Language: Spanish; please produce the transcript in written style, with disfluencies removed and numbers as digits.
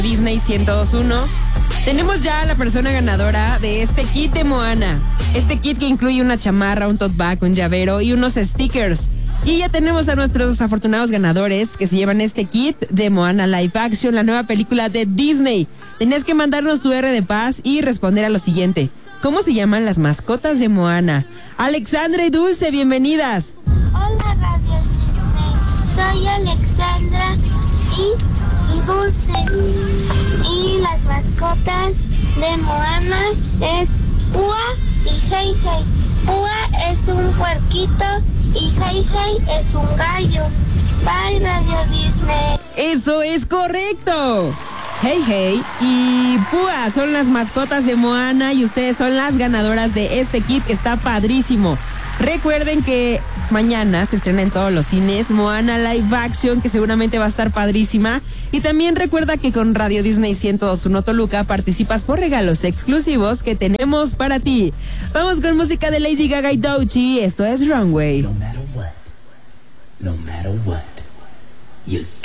Disney 102.1. Tenemos ya a la persona ganadora de este kit de Moana. Este kit que incluye una chamarra, un tote bag, un llavero y unos stickers. Y ya tenemos a nuestros afortunados ganadores que se llevan este kit de Moana Live Action, la nueva película de Disney. Tenías que mandarnos tu R de paz y responder a lo siguiente. ¿Cómo se llaman las mascotas de Moana? Alexandra y Dulce, bienvenidas. Hola, Radio Disney. Soy Alexandra y Dulce. Y las mascotas de Moana es Púa y Hei Hei. Púa es un puerquito y Hei Hei es un gallo. Bye, Radio Disney. Eso es correcto. Hei Hei y Púa son las mascotas de Moana y ustedes son las ganadoras de este kit que está padrísimo. Recuerden que mañana se estrena en todos los cines Moana Live Action, que seguramente va a estar padrísima. Y también recuerda que con Radio Disney 102.1 Toluca participas por regalos exclusivos que tenemos para ti. Vamos con música de Lady Gaga y Doechii. Esto es Runway. No matter what, you